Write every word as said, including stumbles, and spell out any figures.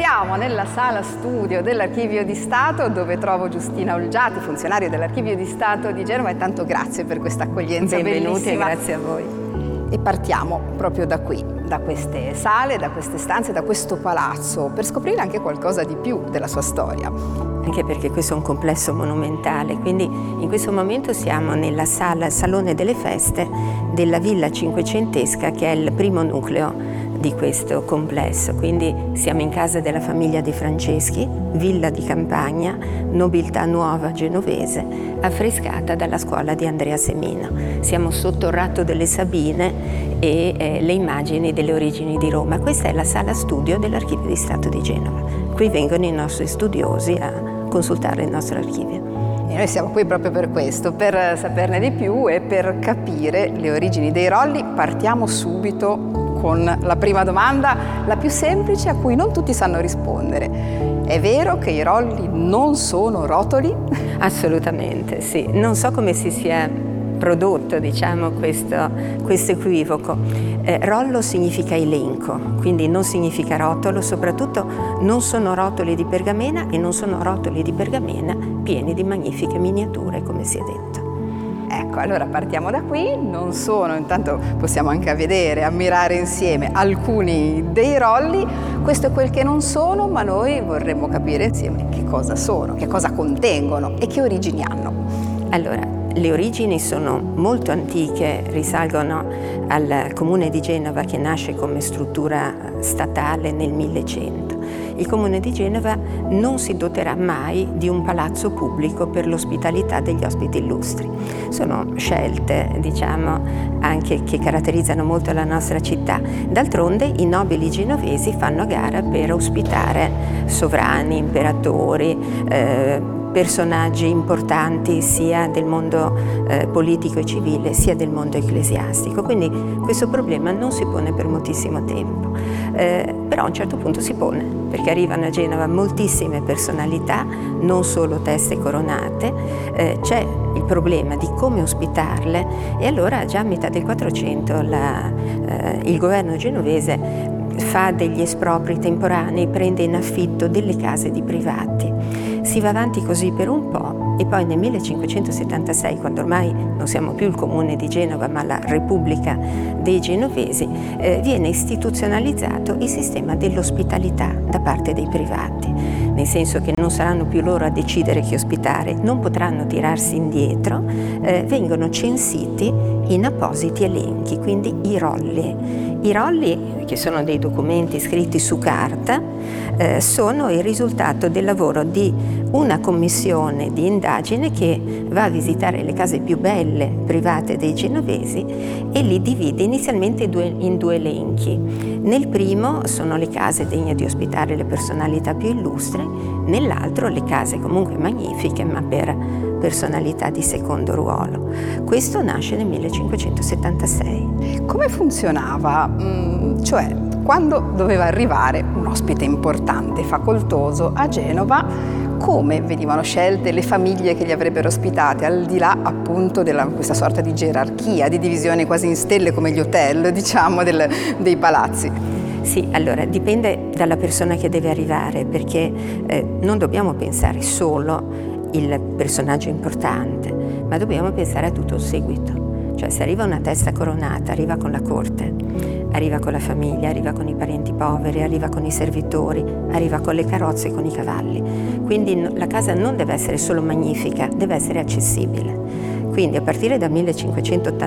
Entriamo nella sala studio dell'Archivio di Stato, dove trovo Giustina Olgiati, funzionario dell'Archivio di Stato di Genova, e tanto grazie per questa accoglienza Benvenuti bellissima. E grazie a voi. E partiamo proprio da qui, da queste sale, da queste stanze, da questo palazzo, per scoprire anche qualcosa di più della sua storia. Anche perché questo è un complesso monumentale, quindi in questo momento siamo nella sala Salone delle Feste della Villa Cinquecentesca, che è il primo nucleo di questo complesso. Quindi siamo in casa della famiglia De Franceschi, villa di campagna, nobiltà nuova genovese, affrescata dalla scuola di Andrea Semino. Siamo sotto il Ratto delle Sabine e eh, le immagini delle origini di Roma. Questa è la sala studio dell'Archivio di Stato di Genova. Qui vengono i nostri studiosi a consultare il nostro archivio. E noi siamo qui proprio per questo, per saperne di più e per capire le origini dei rolli. Partiamo subito con la prima domanda, la più semplice, a cui non tutti sanno rispondere. È vero che i rolli non sono rotoli? Assolutamente, sì. Non so come si sia prodotto, diciamo, questo, questo equivoco. Eh, rollo significa elenco, quindi non significa rotolo, soprattutto non sono rotoli di pergamena e non sono rotoli di pergamena pieni di magnifiche miniature, come si è detto. Ecco, allora partiamo da qui. Non sono, intanto possiamo anche vedere, ammirare insieme alcuni dei rolli. Questo è quel che non sono, ma noi vorremmo capire insieme che cosa sono, che cosa contengono e che origini hanno. Allora, le origini sono molto antiche, risalgono al Comune di Genova, che nasce come struttura statale nel millecento. Il Comune di Genova non si doterà mai di un palazzo pubblico per l'ospitalità degli ospiti illustri. Sono scelte, diciamo, anche che caratterizzano molto la nostra città. D'altronde i nobili genovesi fanno a gara per ospitare sovrani, imperatori, eh, personaggi importanti sia del mondo eh, politico e civile sia del mondo ecclesiastico, quindi questo problema non si pone per moltissimo tempo, eh, però a un certo punto si pone, perché arrivano a Genova moltissime personalità, non solo teste coronate, eh, c'è il problema di come ospitarle, e allora già a metà del Quattrocento la, eh, il governo genovese fa degli espropri temporanei, prende in affitto delle case di privati. Si va avanti così per un po' e poi nel millecinquecentosettantasei, quando ormai non siamo più il Comune di Genova ma la Repubblica dei Genovesi, eh, viene istituzionalizzato il sistema dell'ospitalità da parte dei privati, nel senso che non saranno più loro a decidere chi ospitare, non potranno tirarsi indietro, eh, vengono censiti in appositi elenchi, quindi i rolli. I rolli, che sono dei documenti scritti su carta, eh, sono il risultato del lavoro di una commissione di indagine che va a visitare le case più belle private dei genovesi e li divide inizialmente in due, in due elenchi. Nel primo sono le case degne di ospitare le personalità più illustri, nell'altro le case comunque magnifiche ma per personalità di secondo ruolo. Questo nasce nel millecinquecentosettantasei. Come funzionava? Mm, cioè, quando doveva arrivare un ospite importante, facoltoso a Genova, come venivano scelte le famiglie che li avrebbero ospitate, al di là appunto di questa sorta di gerarchia, di divisione quasi in stelle come gli hotel, diciamo, del, dei palazzi? Sì, allora dipende dalla persona che deve arrivare, perché eh, non dobbiamo pensare solo il personaggio importante, ma dobbiamo pensare a tutto il seguito. Cioè, se arriva una testa coronata, arriva con la corte, arriva con la famiglia, arriva con i parenti poveri, arriva con i servitori, arriva con le carrozze e con i cavalli. Quindi la casa non deve essere solo magnifica, deve essere accessibile. Quindi a partire dal millecinquecentottantasei